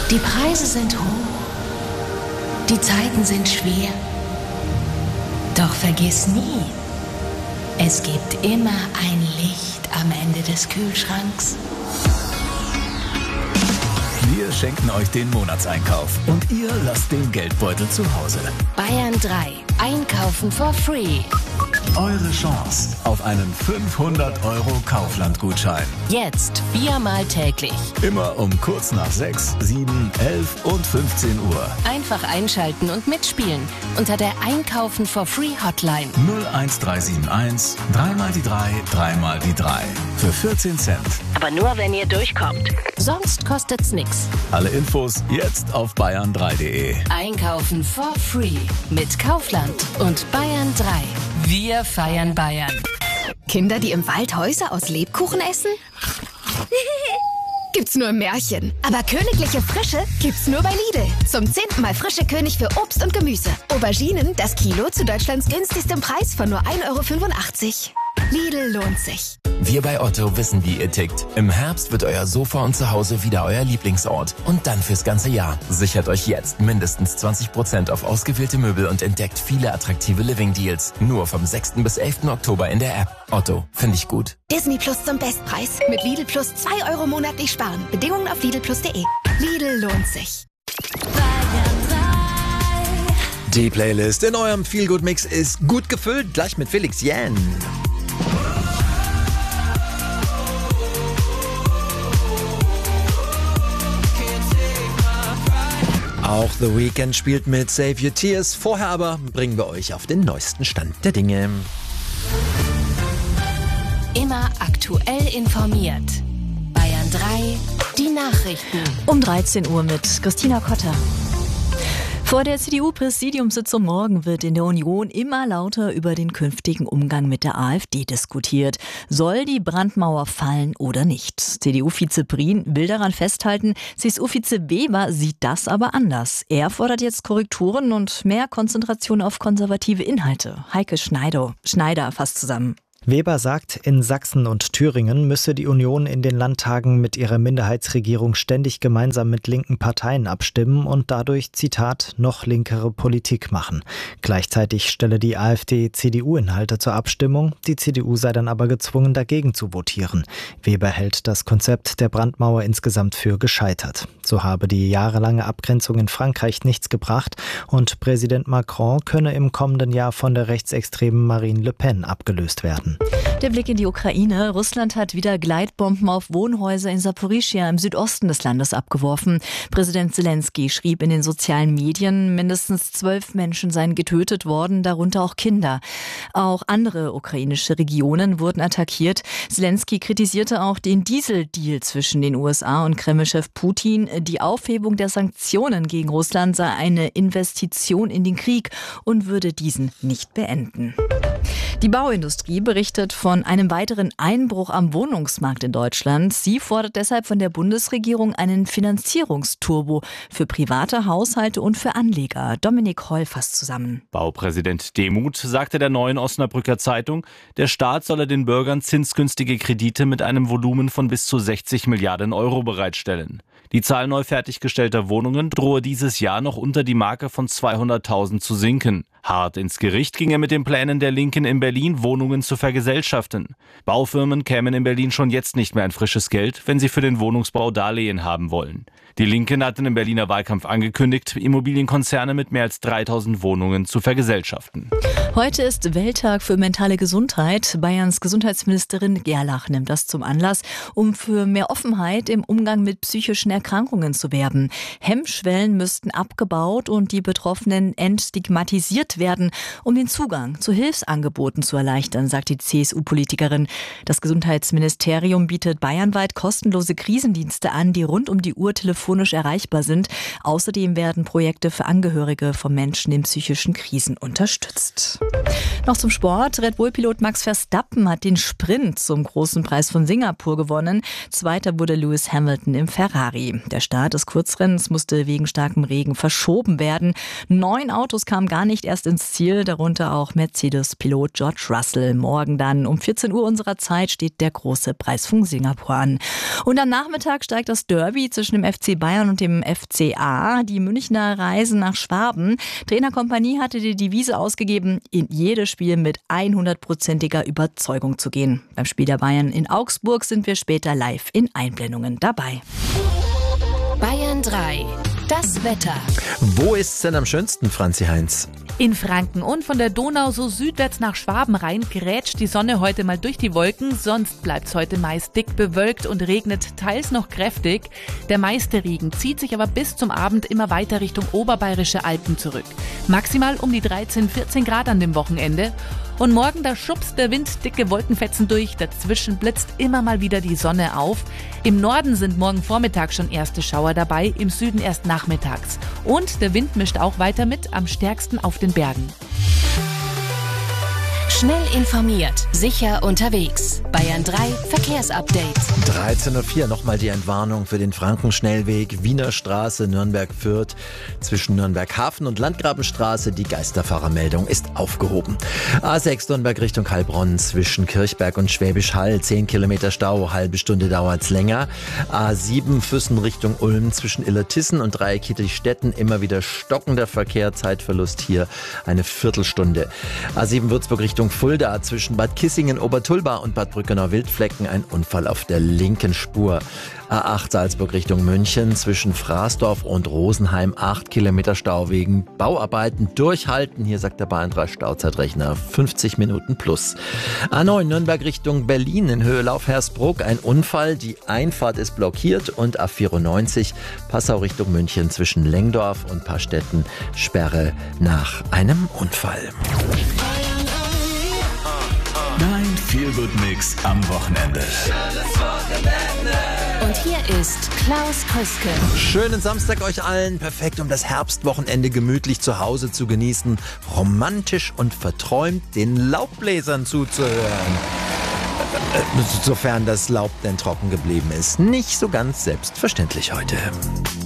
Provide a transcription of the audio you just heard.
Die Preise sind hoch, die Zeiten sind schwer. Doch vergiss nie, es gibt immer ein Licht am Ende des Kühlschranks. Wir schenken euch den Monatseinkauf und ihr lasst den Geldbeutel zu Hause. Bayern 3. Einkaufen for free. Eure Chance auf einen 500 € Kaufland-Gutschein. Jetzt 4-mal täglich. Immer um kurz nach 6, 7, 11 und 15 Uhr. Einfach einschalten und mitspielen unter der Einkaufen for free Hotline. 01371 3 mal die 3, 3 mal die 3. Für 14 Cent. Aber nur, wenn ihr durchkommt. Sonst kostet's nix. Alle Infos jetzt auf bayern3.de. Einkaufen for free mit Kaufland und Bayern 3. Wir feiern Bayern. Kinder, die im Wald Häuser aus Lebkuchen essen? Gibt's nur im Märchen. Aber königliche Frische gibt's nur bei Lidl. Zum 10. Mal frische König für Obst und Gemüse. Auberginen, das Kilo zu Deutschlands günstigstem Preis von nur 1,85 €. Lidl lohnt sich. Wir bei Otto wissen, wie ihr tickt. Im Herbst wird euer Sofa und Zuhause wieder euer Lieblingsort. Und dann fürs ganze Jahr. Sichert euch jetzt mindestens 20% auf ausgewählte Möbel und entdeckt viele attraktive Living-Deals. Nur vom 6. bis 11. Oktober in der App. Otto, finde ich gut. Disney Plus zum Bestpreis. Mit Lidl Plus 2 € monatlich sparen. Bedingungen auf lidlplus.de. Lidl lohnt sich. Die Playlist in eurem Feel-Good-Mix ist gut gefüllt. Gleich mit Felix Jähn. Auch The Weeknd spielt mit Save Your Tears. Vorher aber bringen wir euch auf den neuesten Stand der Dinge. Immer aktuell informiert. Bayern 3, die Nachrichten. Um 13 Uhr mit Christina Kotter. Vor der CDU-Präsidiumssitzung morgen wird in der Union immer lauter über den künftigen Umgang mit der AfD diskutiert. Soll die Brandmauer fallen oder nicht? CDU-Vize Brien will daran festhalten, CSU-Vize Weber sieht das aber anders. Er fordert jetzt Korrekturen und mehr Konzentration auf konservative Inhalte. Heike Schneider fasst zusammen. Weber sagt, in Sachsen und Thüringen müsse die Union in den Landtagen mit ihrer Minderheitsregierung ständig gemeinsam mit linken Parteien abstimmen und dadurch, Zitat, noch linkere Politik machen. Gleichzeitig stelle die AfD CDU-Inhalte zur Abstimmung, die CDU sei dann aber gezwungen, dagegen zu votieren. Weber hält das Konzept der Brandmauer insgesamt für gescheitert. So habe die jahrelange Abgrenzung in Frankreich nichts gebracht und Präsident Macron könne im kommenden Jahr von der rechtsextremen Marine Le Pen abgelöst werden. Der Blick in die Ukraine. Russland hat wieder Gleitbomben auf Wohnhäuser in Saporischschja im Südosten des Landes abgeworfen. Präsident Zelensky schrieb in den sozialen Medien, mindestens 12 Menschen seien getötet worden, darunter auch Kinder. Auch andere ukrainische Regionen wurden attackiert. Zelensky kritisierte auch den Dieseldeal zwischen den USA und Kreml-Chef Putin. Die Aufhebung der Sanktionen gegen Russland sei eine Investition in den Krieg und würde diesen nicht beenden. Die Bauindustrie berichtet von einem weiteren Einbruch am Wohnungsmarkt in Deutschland. Sie fordert deshalb von der Bundesregierung einen Finanzierungsturbo für private Haushalte und für Anleger. Dominik Holl fasst zusammen. Baupräsident Demuth sagte der Neuen Osnabrücker Zeitung, der Staat solle den Bürgern zinsgünstige Kredite mit einem Volumen von bis zu 60 Milliarden Euro bereitstellen. Die Zahl neu fertiggestellter Wohnungen drohe dieses Jahr noch unter die Marke von 200.000 zu sinken. Hart ins Gericht ging er mit den Plänen der Linken in Berlin, Wohnungen zu vergesellschaften. Baufirmen kämen in Berlin schon jetzt nicht mehr an frisches Geld, wenn sie für den Wohnungsbau Darlehen haben wollen. Die Linken hatten im Berliner Wahlkampf angekündigt, Immobilienkonzerne mit mehr als 3.000 Wohnungen zu vergesellschaften. Heute ist Welttag für mentale Gesundheit. Bayerns Gesundheitsministerin Gerlach nimmt das zum Anlass, um für mehr Offenheit im Umgang mit psychischen Erkrankungen zu werben. Hemmschwellen müssten abgebaut und die Betroffenen entstigmatisiert werden, um den Zugang zu Hilfsangeboten zu erleichtern, sagt die CSU-Politikerin. Das Gesundheitsministerium bietet bayernweit kostenlose Krisendienste an, die rund um die Uhr telefonisch erreichbar sind. Außerdem werden Projekte für Angehörige von Menschen in psychischen Krisen unterstützt. Noch zum Sport. Red Bull-Pilot Max Verstappen hat den Sprint zum Großen Preis von Singapur gewonnen. Zweiter wurde Lewis Hamilton im Ferrari. Der Start des Kurzrennens musste wegen starkem Regen verschoben werden. 9 Autos kamen gar nicht erst ins Ziel, darunter auch Mercedes-Pilot George Russell. Morgen dann um 14 Uhr unserer Zeit steht der Große Preis von Singapur an. Und am Nachmittag steigt das Derby zwischen dem FC Bayern und dem FCA. Die Münchner reisen nach Schwaben. Trainerkompanie hatte die Devise ausgegeben, in jedes Spiel mit 100%iger Überzeugung zu gehen. Beim Spiel der Bayern in Augsburg sind wir später live in Einblendungen dabei. Bayern 3. Das Wetter. Wo ist's denn am schönsten, Franzi Heinz? In Franken und von der Donau so südwärts nach Schwaben rein grätscht die Sonne heute mal durch die Wolken, sonst bleibt's heute meist dick bewölkt und regnet teils noch kräftig. Der meiste Regen zieht sich aber bis zum Abend immer weiter Richtung oberbayerische Alpen zurück. Maximal um die 13-14 Grad an dem Wochenende. Und morgen, da schubst der Wind dicke Wolkenfetzen durch, dazwischen blitzt immer mal wieder die Sonne auf. Im Norden sind morgen Vormittag schon erste Schauer dabei, im Süden erst nachmittags. Und der Wind mischt auch weiter mit, am stärksten auf den Bergen. Schnell informiert, sicher unterwegs. Bayern 3 Verkehrsupdate. 13.04 Uhr nochmal die Entwarnung für den Frankenschnellweg Wiener Straße Nürnberg-Fürth. Zwischen Nürnberg-Hafen und Landgrabenstraße die Geisterfahrermeldung ist aufgehoben. A6 Nürnberg Richtung Heilbronn zwischen Kirchberg und Schwäbisch Hall 10 Kilometer Stau, halbe Stunde dauert's länger. A7 Füssen Richtung Ulm zwischen Illertissen und Dreieck-Kittelstetten immer wieder stockender Verkehr, Zeitverlust hier eine Viertelstunde. A7 Würzburg Richtung Fulda zwischen Bad Kissingen, Obertulba und Bad Brückenau-Wildflecken ein Unfall auf der linken Spur. A8 Salzburg Richtung München zwischen Fraßdorf und Rosenheim 8 Kilometer Stau wegen Bauarbeiten. Durchhalten, hier sagt der Bayern 3 Stauzeitrechner 50 Minuten plus. A9 Nürnberg Richtung Berlin in Höhe Lauf-Hersbruck ein Unfall, die Einfahrt ist blockiert und A94 Passau Richtung München zwischen Lengdorf und Paarstetten Sperre nach einem Unfall. Dein Feel-Good-Mix am Wochenende. Und hier ist Klaus Krüske. Schönen Samstag euch allen. Perfekt, um das Herbstwochenende gemütlich zu Hause zu genießen. Romantisch und verträumt den Laubbläsern zuzuhören. Sofern das Laub denn trocken geblieben ist. Nicht so ganz selbstverständlich heute.